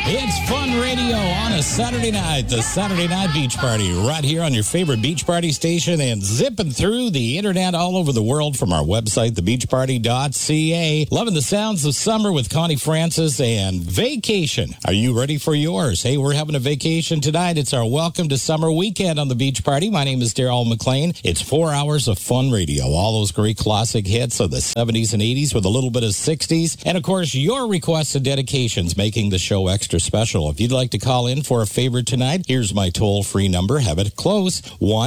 It's Fun Radio on a Saturday night, the Saturday Night Beach Party, right here on your favorite beach party station and zipping through the internet all over the world from our website, thebeachparty.ca. Loving the sounds of summer with Connie Francis and vacation. Are you ready for yours? Hey, we're having a vacation tonight. It's our Welcome to Summer weekend on the Beach Party. My name is Daryl McLean. It's 4 hours of fun radio. All those great classic hits of the 70s and 80s with a little bit of 60s. And, of course, your requests and dedications making the show extra special. If you'd like to call in for a favorite tonight, here's my toll-free number. Have it close,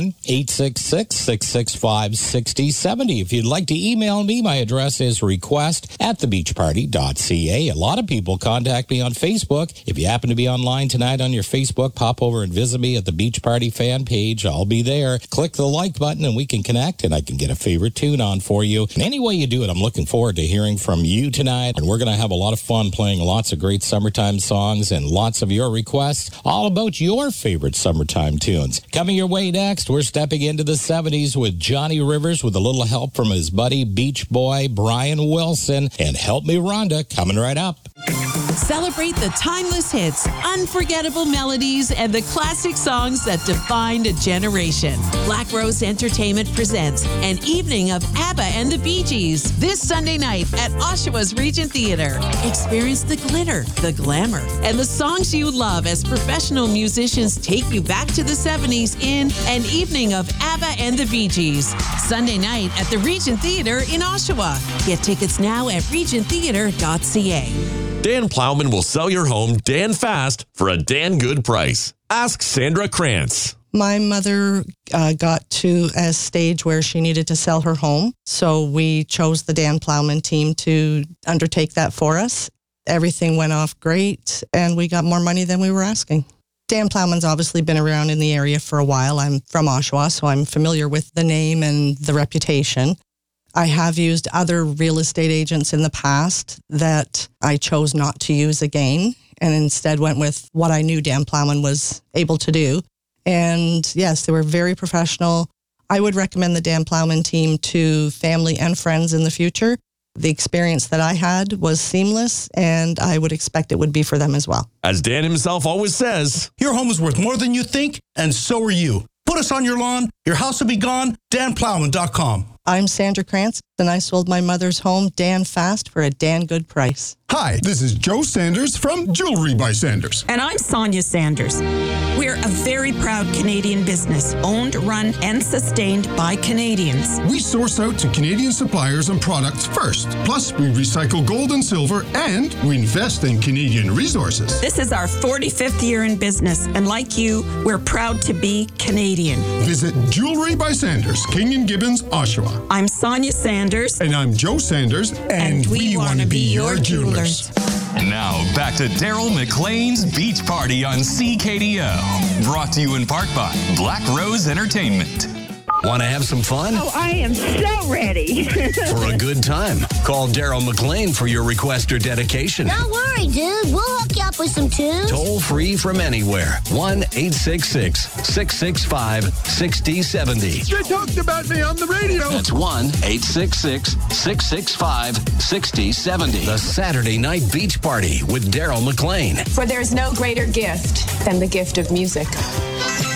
1-866-665-6070. If you'd like to email me, my address is request@thebeachparty.ca. A lot of people contact me on Facebook. If you happen to be online tonight on your Facebook, pop over and visit me at the Beach Party fan page. I'll be there. Click the like button and we can connect and I can get a favorite tune on for you. And any way you do it, I'm looking forward to hearing from you tonight. And we're going to have a lot of fun playing lots of great summertime songs and lots of your requests, all about your favorite summertime tunes. Coming your way next, we're stepping into the 70s with Johnny Rivers with a little help from his buddy Beach Boy Brian Wilson and Help Me Rhonda coming right up. Celebrate the timeless hits, unforgettable melodies, and the classic songs that defined a generation. Black Rose Entertainment presents an evening of ABBA and the Bee Gees this Sunday night at Oshawa's Regent Theatre. Experience the glitter, the glamour, and the songs you love as professional musicians take you back to the 70s in an evening of ABBA and the Bee Gees. Sunday night at the Regent Theatre in Oshawa. Get tickets now at regenttheatre.ca. Dan Plowman will sell your home Dan fast for a Dan good price. Ask Sandra Krantz. My mother got to a stage where she needed to sell her home, so we chose the Dan Plowman team to undertake that for us. Everything went off great, and we got more money than we were asking. Dan Plowman's obviously been around in the area for a while. I'm from Oshawa, so I'm familiar with the name and the reputation. I have used other real estate agents in the past that I chose not to use again and instead went with what I knew Dan Plowman was able to do. And yes, they were very professional. I would recommend the Dan Plowman team to family and friends in the future. The experience that I had was seamless, and I would expect it would be for them as well. As Dan himself always says, your home is worth more than you think, and so are you. Put us on your lawn, your house will be gone, danplowman.com. I'm Sandra Krantz, and I sold my mother's home Dan fast for a Dan good price. Hi, this is Joe Sanders from Jewelry by Sanders. And I'm Sonia Sanders. We're a very proud Canadian business, owned, run, and sustained by Canadians. We source out to Canadian suppliers and products first. Plus, we recycle gold and silver, and we invest in Canadian resources. This is our 45th year in business, and like you, we're proud to be Canadian. Visit Jewelry by Sanders, King and Gibbons, Oshawa. I'm Sonia Sanders. And I'm Joe Sanders. And we want to be your jewelers. Now, back to Daryl McLean's Beach Party on CKDO. Brought to you in part by Black Rose Entertainment. Want to have some fun? Oh, I am so ready. For a good time, call Daryl McLean for your request or dedication. Don't worry, dude. We'll hook you up with some tunes. Toll free from anywhere. 1-866-665-6070. They talked about me on the radio. That's 1-866-665-6070. The Saturday Night Beach Party with Daryl McLean. For there's no greater gift than the gift of music.